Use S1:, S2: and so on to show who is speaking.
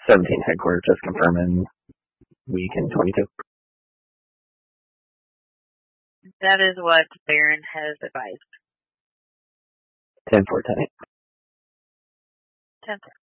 S1: 17 headquarters, just confirming week in 22.
S2: That is what Baron has advised.
S1: 10-4, 10-8.
S2: 10-4.